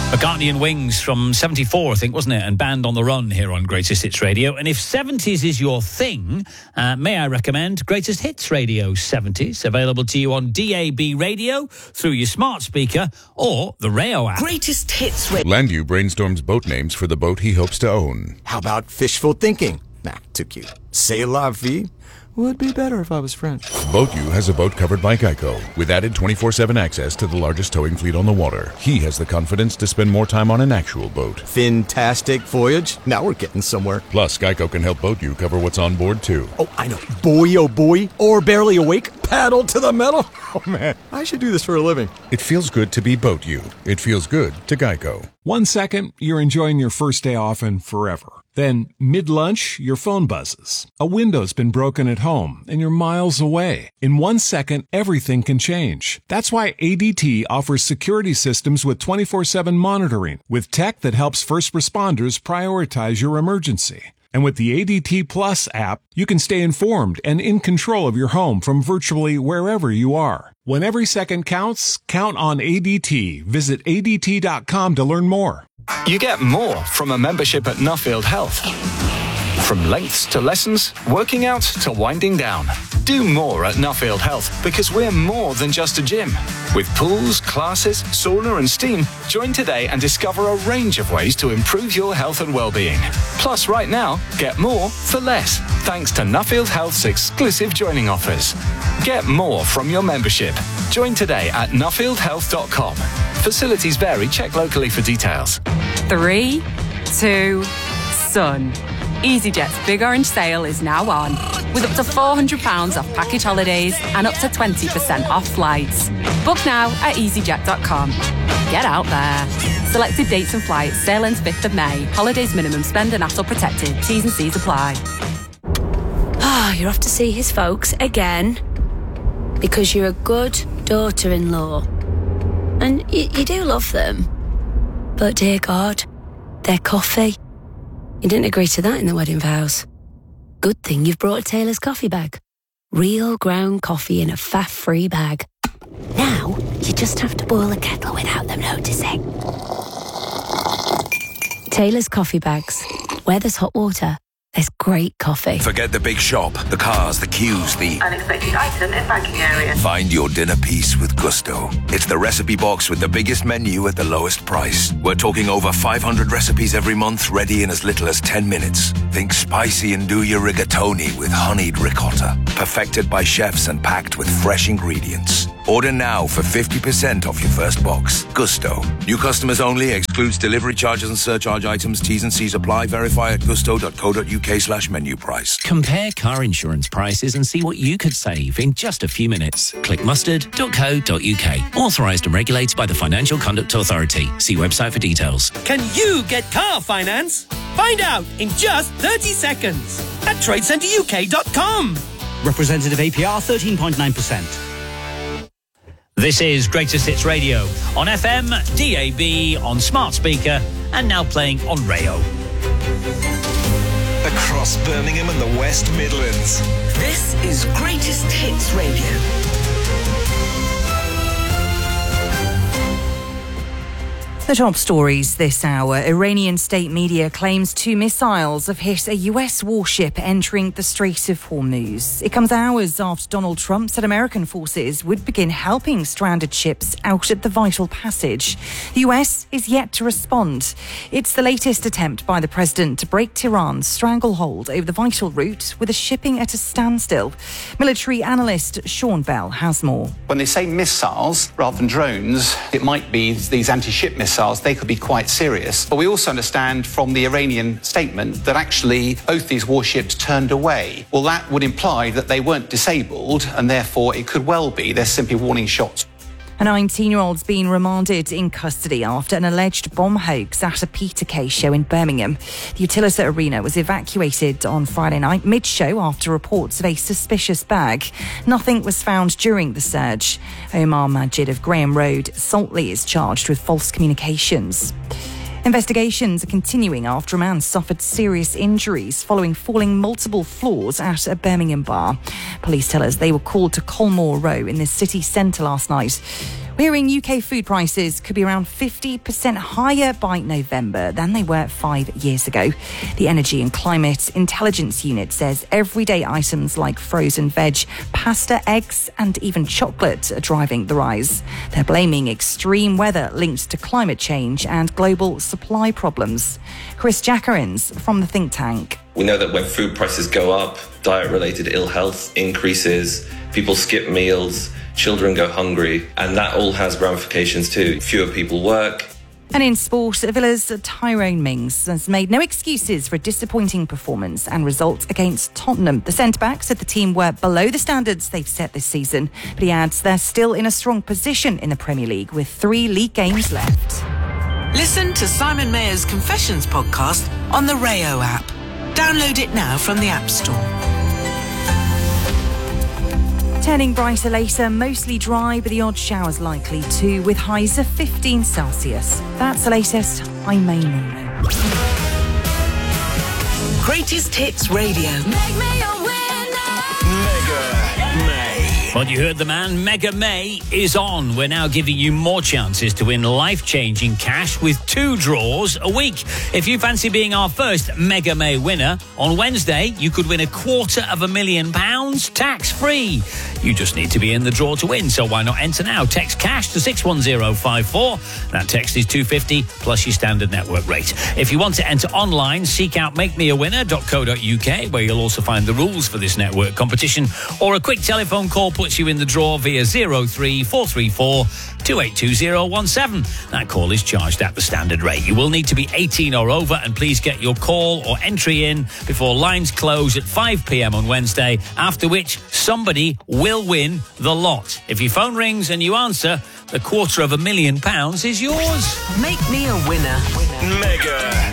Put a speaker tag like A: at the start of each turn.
A: McCartney and Wings from 74, I think, wasn't it? And Band on the Run here on Greatest Hits Radio. And if 70s is your thing, may I recommend Greatest Hits Radio 70s, available to you on DAB radio, through your smart speaker, or the Rayo app.
B: Greatest Hits Radio.
C: Landu brainstorms boat names for the boat he hopes to own.
D: How about Fishful Thinking? Nah, too cute. C'est la vie? Would be better if I was French.
C: BoatU has a boat covered by Geico, with added 24/7 access to the largest towing fleet on the water. He has the confidence to spend more time on an actual boat.
D: Fantastic voyage. Now we're getting somewhere.
C: Plus, Geico can help BoatU cover what's on board, too.
D: Oh, I know. Buoy, oh buoy, or barely awake, paddle to the metal. Oh, man, I should do this for a living.
C: It feels good to be BoatU. It feels good to Geico.
E: 1 second, you're enjoying your first day off and forever. Then, mid-lunch, your phone buzzes. A window's been broken at home, and you're miles away. In 1 second, everything can change. That's why ADT offers security systems with 24/7 monitoring, with tech that helps first responders prioritize your emergency. And with the ADT Plus app, you can stay informed and in control of your home from virtually wherever you are. When every second counts, count on ADT. Visit ADT.com to learn more.
F: You get more from a membership at Nuffield Health. From lengths to lessons, working out to winding down. Do more at Nuffield Health because we're more than just a gym. With pools, classes, sauna and steam, join today and discover a range of ways to improve your health and well-being. Plus, right now, get more for less, thanks to Nuffield Health's exclusive joining offers. Get more from your membership. Join today at nuffieldhealth.com. Facilities vary. Check locally for details.
G: 3, 2, Sun. EasyJet's Big Orange Sale is now on, with up to £400 off package holidays and up to 20% off flights. Book now at easyjet.com. Get out there. Selected dates and flights. Sale ends 5th of May. Holidays minimum spend and ATOL protected. T's and C's apply.
H: Ah, you're off to see his folks again because you're a good daughter-in-law. And you do love them. But dear God, their coffee. You didn't agree to that in the wedding vows. Good thing you've brought a Taylor's coffee bag. Real ground coffee in a faff-free bag. Now, you just have to boil the kettle without them noticing. Taylor's coffee bags. Where there's hot water, there's great coffee.
I: Forget the big shop, the cars, the queues, the
J: unexpected item in banking area.
I: Find your dinner piece with Gusto. It's the recipe box with the biggest menu at the lowest price. We're talking over 500 recipes every month, ready in as little as 10 minutes. Think spicy and do your rigatoni with honeyed ricotta. Perfected by chefs and packed with fresh ingredients. Order now for 50% off your first box. Gusto. New customers only. Excludes delivery charges and surcharge items. T's and C's apply. Verify at gusto.co.uk/menu price.
K: Compare car insurance prices and see what you could save in just a few minutes. Click mustard.co.uk. Authorised and regulated by the Financial Conduct Authority. See website for details.
L: Can you get car finance? Find out in just 30 seconds at tradecenteruk.com.
M: Representative APR 13.9%.
A: This is Greatest Hits Radio on FM, DAB, on smart speaker, and now playing on Rayo.
N: Across Birmingham and the West Midlands.
B: This is Greatest Hits Radio.
O: The top stories this hour. Iranian state media claims 2 missiles have hit a US warship entering the Strait of Hormuz. It comes hours after Donald Trump said American forces would begin helping stranded ships out at the vital passage. The US is yet to respond. It's the latest attempt by the president to break Tehran's stranglehold over the vital route, with the shipping at a standstill. Military analyst Sean Bell has more.
P: When they say missiles rather than drones, it might be these anti-ship missiles. They could be quite serious. But we also understand from the Iranian statement that actually both these warships turned away. Well, that would imply that they weren't disabled, and therefore it could well be they're simply warning shots.
O: A 19-year-old's been remanded in custody after an alleged bomb hoax at a Peter Kay show in Birmingham. The Utilita Arena was evacuated on Friday night mid-show after reports of a suspicious bag. Nothing was found during the surge. Omar Majid of Graham Road, Saltley, is charged with false communications. Investigations are continuing after a man suffered serious injuries following falling multiple floors at a Birmingham bar. Police tell us they were called to Colmore Row in the city centre last night, We're hearing UK food prices could be around 50% higher by November than they were 5 years ago. The Energy and Climate Intelligence Unit says everyday items like frozen veg, pasta, eggs and even chocolate are driving the rise. They're blaming extreme weather linked to climate change and global supply problems. Chris Jackarins from the think tank.
Q: We know that when food prices go up, diet-related ill health increases, people skip meals, children go hungry, and that all has ramifications too. Fewer people work.
O: And in sport, Villa's Tyrone Mings has made no excuses for a disappointing performance and result against Tottenham. The centre-back said the team were below the standards they've set this season, but he adds they're still in a strong position in the Premier League with 3 league games left.
B: Listen to Simon Mayer's Confessions podcast on the Rayo app. Download it now from the App Store.
O: Turning brighter later, mostly dry, but the odd showers likely too, with highs of 15 Celsius. That's the latest. I'm May Newman.
B: Greatest Hits Radio.
N: Make me a winner. Mega May.
A: Well, you heard the man. Mega May is on. We're now giving you more chances to win life-changing cash with 2 draws a week. If you fancy being our first Mega May winner, on Wednesday, you could win £250,000 tax-free. You just need to be in the draw to win, so why not enter now? Text cash to 61054. That text is $250 plus your standard network rate. If you want to enter online, seek out makemeawinner.co.uk, where you'll also find the rules for this network competition, or a quick telephone call puts you in the draw via 03434 282017. That call is charged at the standard rate. You will need to be 18 or over, and please get your call or entry in before lines close at 5 p.m. on Wednesday, after which somebody will win the lot. If your phone rings and you answer, the £250,000 is yours.
B: Make me a winner.
N: Mega